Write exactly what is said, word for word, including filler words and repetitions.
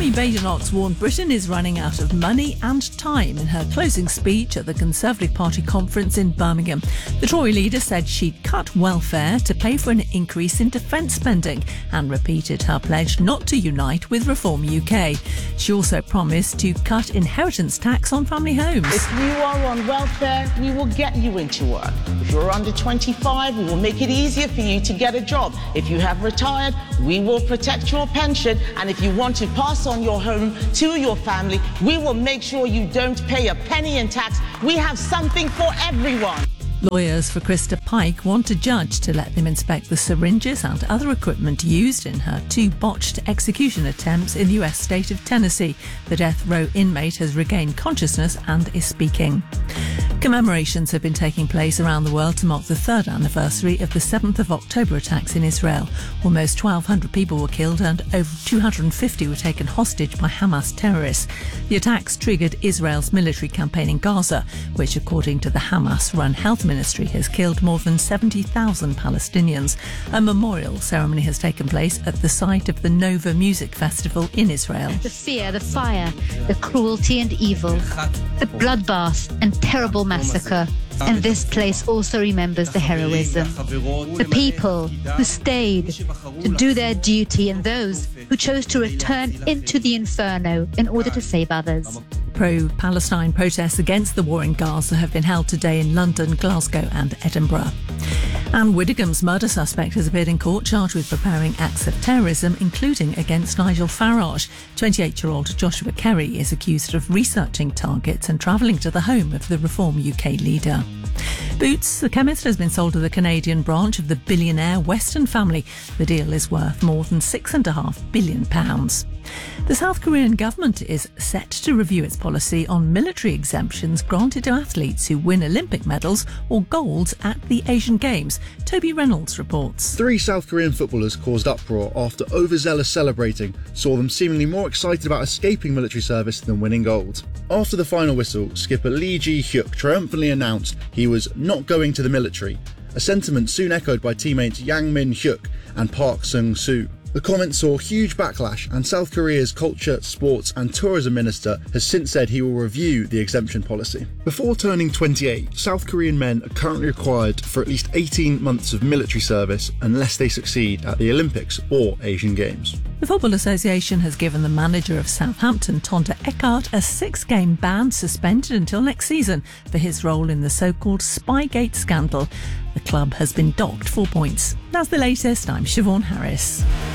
Tammy Badenoch warned Britain is running out of money and time in her closing speech at the Conservative Party conference in Birmingham. The Tory leader said she'd cut welfare to pay for an increase in defence spending and repeated her pledge not to unite with Reform U K. She also promised to cut inheritance tax on family homes. If you are on welfare, we will get you into work. If you're under twenty-five, we will make it easier for you to get a job. If you have retired, we will protect your pension. And if you want to pass on your home to your family, we will make sure you don't pay a penny in tax. We have something for everyone. Lawyers for Krista Pike want a judge to let them inspect the syringes and other equipment used in her two botched execution attempts in the U S state of Tennessee. The death row inmate has regained consciousness and is speaking. Commemorations have been taking place around the world to mark the third anniversary of the seventh of October attacks in Israel. Almost twelve hundred people were killed and over two hundred fifty were taken hostage by Hamas terrorists. The attacks triggered Israel's military campaign in Gaza, which, according to the Hamas-run health ministry, has killed more than seventy thousand Palestinians. A memorial ceremony has taken place at the site of the Nova Music Festival in Israel. The fear, the fire, the cruelty and evil, the bloodbath and terrible massacre. And this place also remembers the heroism. The people who stayed to do their duty and those who chose to return into the inferno in order to save others. Pro-Palestine protests against the war in Gaza have been held today in London, Glasgow and Edinburgh. Anne Widdecombe's murder suspect has appeared in court charged with preparing acts of terrorism, including against Nigel Farage. twenty-eight-year-old Joshua Kerry is accused of researching targets and travelling to the home of the Reform U K leader. Boots, the chemist, has been sold to the Canadian branch of the billionaire Weston family. The deal is worth more than six and a half billion pounds. The South Korean government is set to review its policy on military exemptions granted to athletes who win Olympic medals or golds at the Asian Games. Toby Reynolds reports. Three South Korean footballers caused uproar after overzealous celebrating saw them seemingly more excited about escaping military service than winning gold. After the final whistle, skipper Lee Ji-hyuk triumphantly announced he was not going to the military, a sentiment soon echoed by teammates Yang Min-hyuk and Park Sung-soo. The comment saw huge backlash, and South Korea's Culture, Sports and Tourism Minister has since said he will review the exemption policy. Before turning twenty-eight, South Korean men are currently required for at least eighteen months of military service unless they succeed at the Olympics or Asian Games. The Football Association has given the manager of Southampton, Tonda Eckhart, a six-game ban suspended until next season for his role in the so-called Spygate scandal. The club has been docked four points. That's the latest. I'm Siobhan Harris.